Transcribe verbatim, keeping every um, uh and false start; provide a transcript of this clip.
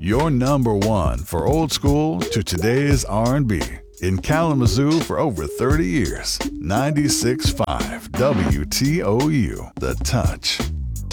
Your number one for old school to today's R and B. In Kalamazoo for over thirty years. ninety-six point five W T O U. The Touch.